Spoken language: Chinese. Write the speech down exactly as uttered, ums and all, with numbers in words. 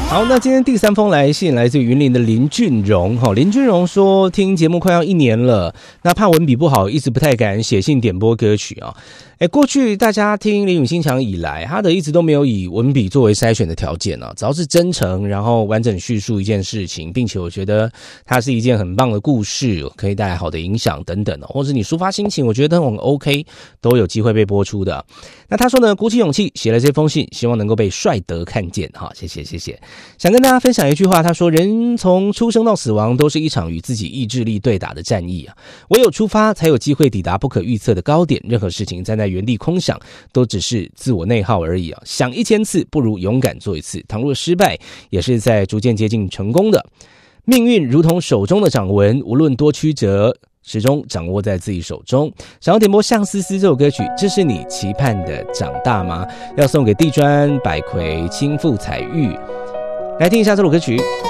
好，那今天第三封来信来自云林的林俊荣。林俊荣说听节目快要一年了，那怕文笔不好，一直不太敢写信点播歌曲啊。哎，过去大家听林雨心墙以来，他的一直都没有以文笔作为筛选的条件啊，只要是真诚，然后完整叙述一件事情，并且我觉得它是一件很棒的故事，可以带来好的影响等等，或者你抒发心情，我觉得很 OK， 都有机会被播出的。那他说呢，鼓起勇气写了这封信，希望能够被帅德看见哈，谢谢谢谢。想跟大家分享一句话，他说：人从出生到死亡都是一场与自己意志力对打的战役啊，唯有出发才有机会抵达不可预测的高点，任何事情站在原地空想都只是自我内耗而已啊！想一千次不如勇敢做一次，倘若失败也是在逐渐接近成功的。命运如同手中的掌纹，无论多曲折，始终掌握在自己手中。想要点播《相思思》这首歌曲，这是你期盼的长大吗？要送给地砖、百葵、青富、彩玉，来听一下这首歌曲。